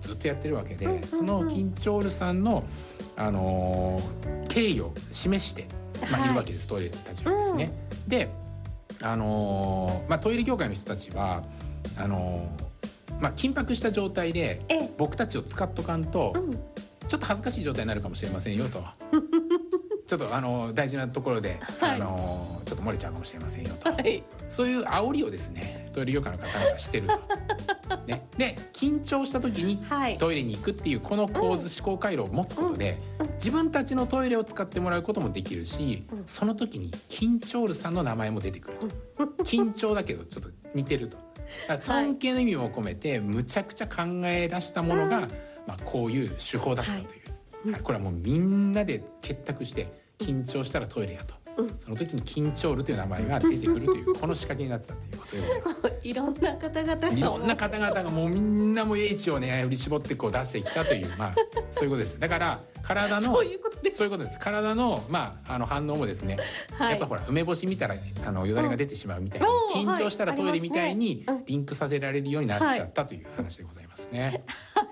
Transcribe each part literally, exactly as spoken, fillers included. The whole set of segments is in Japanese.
ずっとやってるわけで、 うんうんうん、 そのキンチョールさんの、あのー、敬意を示して、まあ、 はい、 いるわけです、トイレたちはですね、うん、で、あのーまあ、トイレ協会の人たちはあのーまあ、緊迫した状態で僕たちを使っとかんと、うん、ちょっと恥ずかしい状態になるかもしれませんよとちょっとあの大事なところで、はい、あのちょっと漏れちゃうかもしれませんよと、はい、そういう煽りをですねトイレ業界の方々してると、ね、で緊張した時にトイレに行くっていうこの構図、思考回路を持つことで、うん、自分たちのトイレを使ってもらうこともできるし、うん、その時にキンチョールさんの名前も出てくると、緊張だけどちょっと似てると、尊敬の意味も込めてむちゃくちゃ考え出したものが、うん、まあ、こういう手法だったという、はい、これはもうみんなで結託して緊張したらトイレやと、うん、その時にキンチョールという名前が出てくるというこの仕掛けになってたということでございます。 いろんな方々がいろんな方々がもうみんなも英知をね振り絞ってこう出してきたという、まあ、そういうことです。だから体のそういうことです。 そういうことです。体の、まあ、あの反応もですね、はい、やっぱほら梅干し見たらあのよだれが出てしまうみたいな、うん、緊張したらトイレみたいにリンクさせられるようになっちゃったという話でございますね。 はい、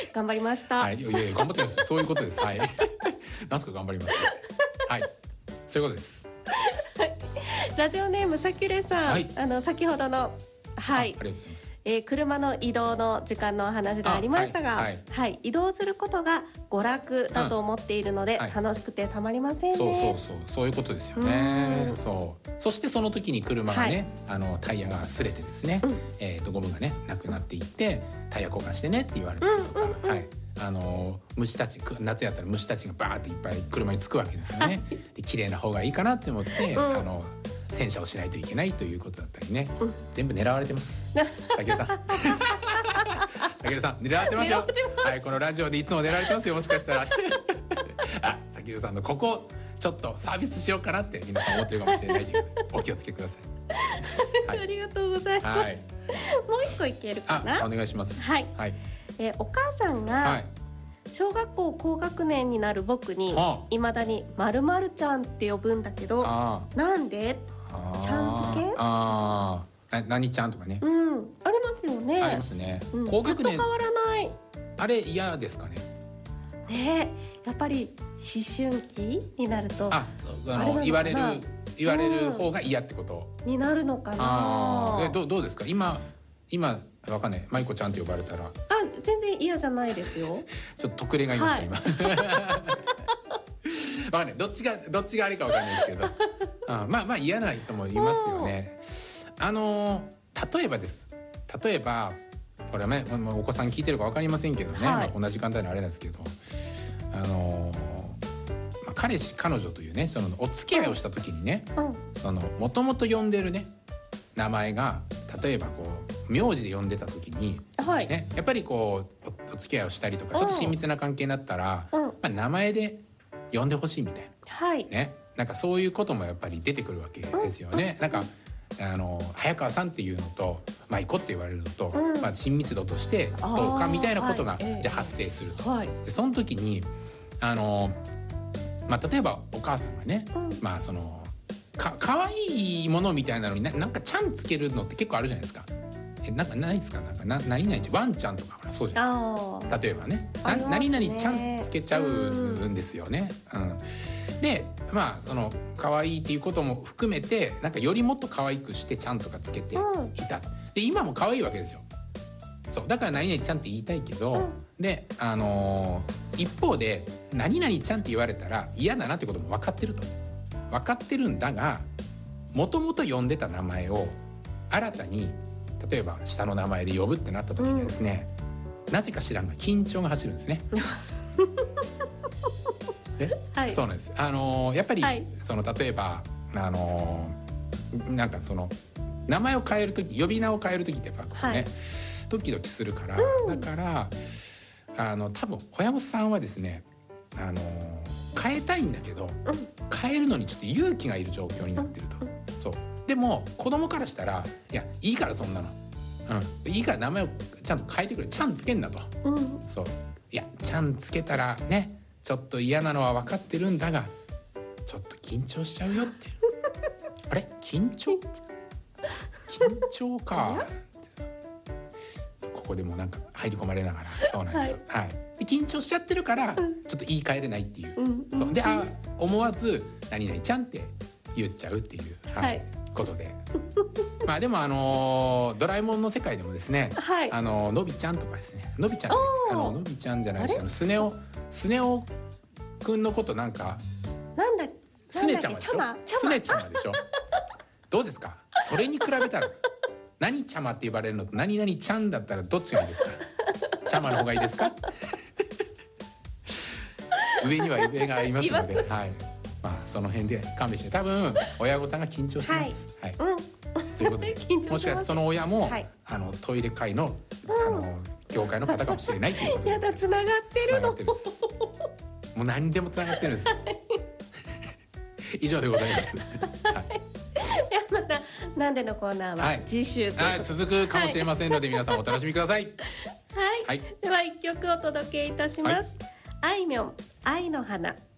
頑張りました。 はい、いやいや頑張ってます。そういうことです。はい。なんすか頑張ります。はい、そういうことです。 ラジオネームさきゅれさん、はい、あの先ほどの、はい、 ありがとうございます。 えー、車の移動の時間のお話がありましたが、はいはいはい、移動することが娯楽だと思っているので、うん、はい、楽しくてたまりませんね。 そうそうそう、そういうことですよね。うそうそしてその時に車がね、はい、あのタイヤが擦れてですね、うん、えー、とゴムがねなくなっていってタイヤ交換してねって言われたりとか、うんうんうん、はい、あの虫たち夏やったら虫たちがバーっていっぱい車につくわけですよね。で綺麗な方がいいかなって思って、うん、あの洗車をしないといけないということだったりね、うん、全部狙われてます。さきるさんさきるさん狙われてますよ。はい、このラジオでいつも狙われてますよ、もしかしたらあ、さきるさんのここちょっとサービスしようかなって皆さん思ってるかもしれないというお気をつけください。 はい、ありがとうございます、はい、もう一個いけるかな。 あ、お願いします。 はい、はい、えー、お母さんが、はい、小学校高学年になる僕にいまだに〇〇ちゃんって呼ぶんだけど、なんでちゃん付け、 ああ、何ちゃんとかね、 うん、ありますよね。 ありますね、うん、 高学年ずっと変わらない。 あれ嫌ですかね。 ね、やっぱり思春期になるとああのあ言われる言われる方が嫌ってこと、 うん、になるのかな。 あ、ど, どうですか今今わかんない、舞子ちゃんって呼ばれたら。 あ、全然嫌じゃないですよ。 ちょっと特例がいました、はい、今わかんない、どっちがどっちがあれかわかんないですけどあ、まあまあ嫌な人もいますよね。あの例えばです例えばこれはねお子さん聞いてるかわかりませんけどね、はい、まあ、同じ時間帯のあれなんですけど、あのまあ、彼氏彼女というねそのお付き合いをした時にね、うん、そのもともと呼んでるね名前が例えばこう名字で呼んでた時に、はいね、やっぱりこう お, お付き合いをしたりとかちょっと親密な関係になったら、うん、まあ、名前で呼んでほしいみたいな、はいね、なんかそういうこともやっぱり出てくるわけですよね、うん、なんかあの早川さんっていうのと舞子って言われるのと、うん、まあ、親密度としてどうかみたいなことが、はい、じゃあ発生すると、はい、でその時にあの、まあ、例えばお母さんがね、うん、まあそのか, かわいいものみたいなのに な, なんかちゃんつけるのって結構あるじゃないですか。えなんかないですか。なんかな何々ワンちゃんとかほらそうじゃないですか。例えば ね, なね何々ちゃんつけちゃうんですよね。うんうん、でまあその可愛いっていうことも含めてなんかよりもっと可愛くしてちゃんとかつけていた。うん、で今も可愛いわけですよ。そうだから何々ちゃんって言いたいけど、うん、であのー、一方で何々ちゃんって言われたら嫌だなってことも分かってると。分かってるんだがもともと呼んでた名前を新たに例えば下の名前で呼ぶってなった時にはですね、うん、なぜか知らんが緊張が走るんですね。はい、そうなんです。あのー、やっぱり、はい、その例えばあのー、なんかその名前を変える時呼び名を変える時ってやっぱこうね、はい、ドキドキするから、うん、だからあの多分親御さんはですねあのー、変えたいんだけど、うん、変えるのにちょっと勇気がいる状況になってると、うん、そうでも子供からしたらいやいいからそんなの、うん、いいから名前をちゃんと変えてくれちゃんつけんなと、うん、そういやちゃんつけたらねちょっと嫌なのは分かってるんだがちょっと緊張しちゃうよってあれ緊張緊張かここでもなんか入り込まれながらそうなんですよ、はい、はい、で緊張しちゃってるから、うん、ちょっと言い換えれないっていう、うん、そうで、あ思わず何々ちゃんって言っちゃうっていう、はい、はい、ことでまあでもあのー、ドラえもんの世界でもですね、はい、あのー、のびちゃんとかですね、のびちゃんあののびちゃんじゃないし、あのスネ夫スネ夫くんのことなんかなんだスネちゃまでしょ、スネちゃまでしょどうですか、それに比べたら何ちゃまって呼ばれるのと何々ちゃんだったらどっちがいいですかちゃまの方がいいですか上には上がありますので、はい、まあその辺で勘弁して、多分親御さんが緊張してます、はい、はい、うん、そういうことでもしかしてその親も、はい、あのトイレ界の、あの業界の方かもしれないということで、 やだ、つながってるのもう何でもつながってるんです以上でございます、はい、 ではまたなんでのコーナーは次週、 はい、続くかもしれませんので、はい、皆さんお楽しみくださいはい、はい、では一曲お届けいたします、はい、あいみょん愛の花。